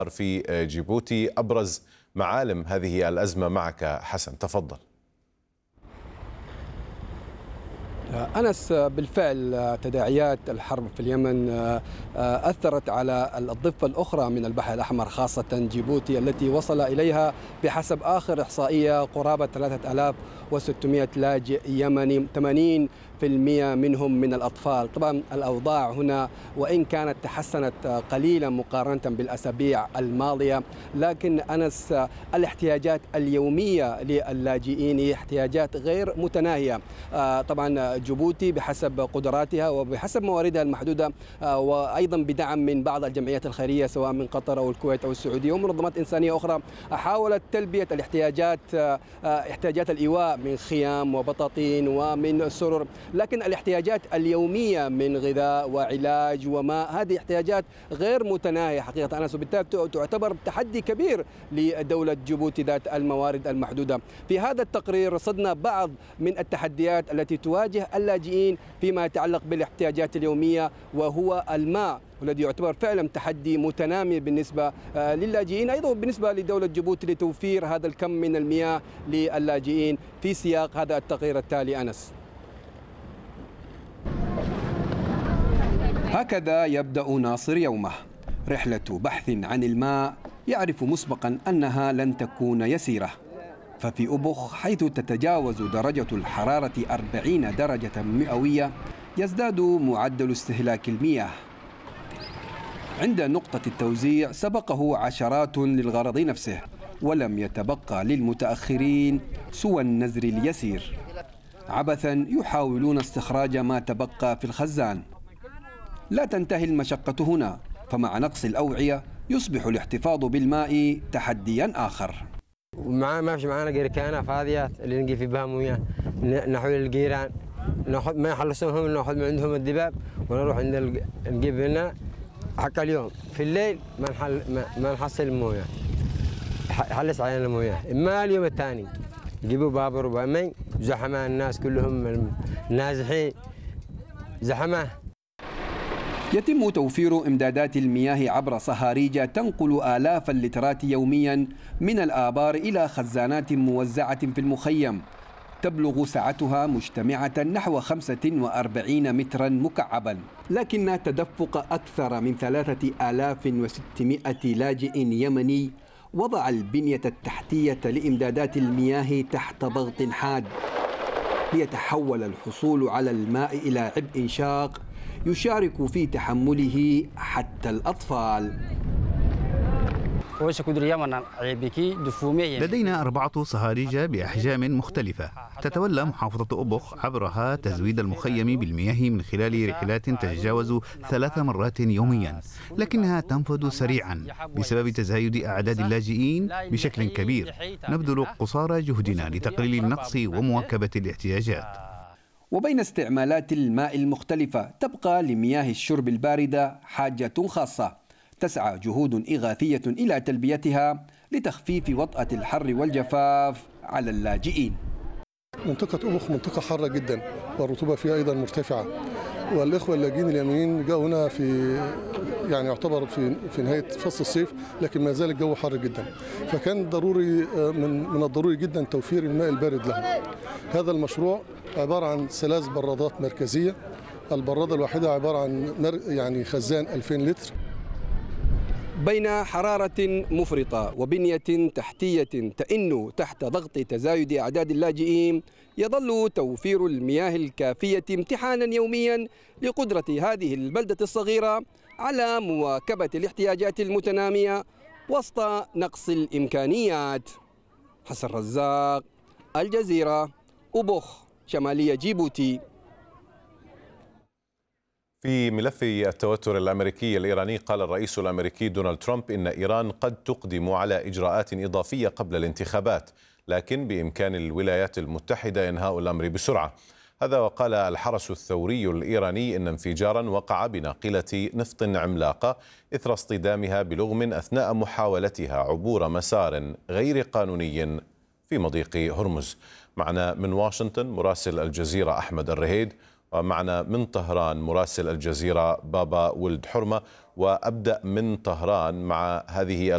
في جيبوتي. أبرز معالم هذه الأزمة معك حسن، تفضل. أنس، بالفعل تداعيات الحرب في اليمن أثرت على الضفة الأخرى من البحر الأحمر، خاصة جيبوتي التي وصل إليها بحسب آخر إحصائية قرابة 3600 لاجئ يمني، 80% منهم من الأطفال. طبعا الأوضاع هنا وإن كانت تحسنت قليلا مقارنة بالأسابيع الماضية، لكن أنس الاحتياجات اليومية للاجئين هي احتياجات غير متناهية. طبعا جيبوتي بحسب قدراتها وبحسب مواردها المحدودة، وأيضا بدعم من بعض الجمعيات الخيرية سواء من قطر أو الكويت أو السعودية ومنظمات إنسانية أخرى، حاولت تلبية احتياجات الإيواء من خيام وبطاطين ومن سرر، لكن الاحتياجات اليومية من غذاء وعلاج وماء هذه احتياجات غير متناهية حقيقة أنس، وبالتالي تعتبر تحدي كبير لدولة جيبوتي ذات الموارد المحدودة. في هذا التقرير رصدنا بعض من التحديات التي تواجه اللاجئين فيما يتعلق بالاحتياجات اليومية، وهو الماء والذي يعتبر فعلا تحدي متنامي بالنسبة للاجئين، أيضا بالنسبة لدولة جيبوتي لتوفير هذا الكم من المياه للاجئين. في سياق هذا التقرير التالي أنس. هكذا يبدأ ناصر يومه، رحلة بحث عن الماء يعرف مسبقا أنها لن تكون يسيرة. ففي أبخ حيث تتجاوز درجة الحرارة 40 درجة مئوية يزداد معدل استهلاك المياه. عند نقطة التوزيع سبقه عشرات للغرض نفسه، ولم يتبقى للمتأخرين سوى النزر اليسير. عبثا يحاولون استخراج ما تبقى في الخزان. لا تنتهي المشقة هنا، فمع نقص الأوعية يصبح الاحتفاظ بالماء تحديا آخر. ما فيش معانا جركانة فاضيات اللي نجي في بها مويه، نحول الجيران ناخذ ما يخلصوهم، ناخذ من عندهم الدباب ونروح عند نجيب لنا حق اليوم. في الليل ما نحصل المويه، حلس علينا المويه. اما اليوم الثاني يجيبوا بابور وبامين زحمه، الناس كلهم نازحين زحمه. يتم توفير إمدادات المياه عبر صهاريج تنقل آلاف اللترات يوميا من الآبار إلى خزانات موزعة في المخيم، تبلغ سعتها مجتمعة نحو 45 مترا مكعبا، لكن تدفق أكثر من 3600 لاجئ يمني وضع البنية التحتية لإمدادات المياه تحت ضغط حاد، ليتحول الحصول على الماء إلى عبء شاق يشارك في تحمله حتى الأطفال. لدينا 4 صهاريج بأحجام مختلفة تتولى محافظة أبخ عبرها تزويد المخيم بالمياه من خلال رحلات تتجاوز 3 مرات يوميا، لكنها تنفذ سريعا بسبب تزايد أعداد اللاجئين بشكل كبير. نبذل قصارى جهدنا لتقليل النقص ومواكبة الاحتياجات. وبين استعمالات الماء المختلفة تبقى لمياه الشرب الباردة حاجة خاصة، تسعى جهود إغاثية إلى تلبيتها لتخفيف وطأة الحر والجفاف على اللاجئين. منطقة أبخ منطقة حارة جدا والرطوبة فيها أيضا مرتفعة، والإخوة اللاجئين اليمنيين جاءوا هنا يعني يعتبر في نهاية فصل الصيف، لكن ما زال الجو حار جدا، فكان ضروري من الضروري جدا توفير الماء البارد لهم. هذا المشروع عبارة عن 3 برادات مركزية، البرادة الواحدة عبارة عن يعني خزان 2000 لتر. بين حرارة مفرطة وبنية تحتية تئن تحت ضغط تزايد أعداد اللاجئين، يظل توفير المياه الكافية امتحانا يوميا لقدرة هذه البلدة الصغيرة على مواكبة الاحتياجات المتنامية وسط نقص الإمكانيات. حسن رزاق، الجزيرة، أبخ، شمالية جيبوتي. في ملف التوتر الأمريكي الإيراني، قال الرئيس الأمريكي دونالد ترامب إن إيران قد تقدم على إجراءات إضافية قبل الانتخابات، لكن بإمكان الولايات المتحدة إنهاء الأمر بسرعة. هذا وقال الحرس الثوري الإيراني إن انفجارا وقع بناقلة نفط عملاقة إثر اصطدامها بلغم أثناء محاولتها عبور مسار غير قانوني في مضيق هرمز. معنا من واشنطن مراسل الجزيرة أحمد الرهيد، ومعنا من طهران مراسل الجزيرة بابا ولد حرمة. وأبدأ من طهران مع هذه